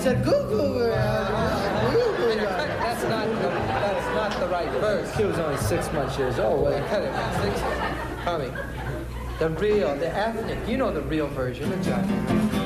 said goo-goo. That's not the right verse. He was only 6 months years old. Well, cut it. 6. Tommy. The ethnic, you know the real version of John.